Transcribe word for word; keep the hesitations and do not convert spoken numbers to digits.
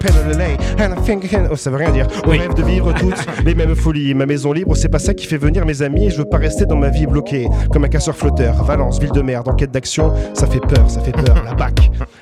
pen on the lay, and I think oh, ça veut rien dire. On Oui. rêve de vivre toutes les mêmes folies. Ma maison libre, c'est pas ça qui fait venir mes amis. Et je veux pas rester dans ma vie bloquée comme un casseur flotteur. Valence, ville de merde, en quête d'action, ça fait peur, ça fait peur. La B A C.